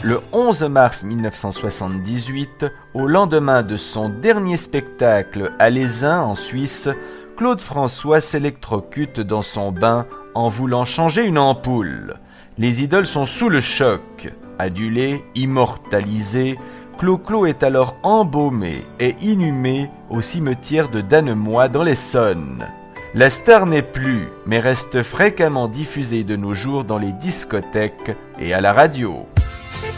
Le 11 mars 1978, au lendemain de son dernier spectacle à l'Aisin en Suisse, Claude François s'électrocute dans son bain en voulant changer une ampoule. Les idoles sont sous le choc. Adulé, immortalisé, Clo-Clo est alors embaumé et inhumé au cimetière de Dannemois dans l'Essonne. La star n'est plus, mais reste fréquemment diffusée de nos jours dans les discothèques et à la radio.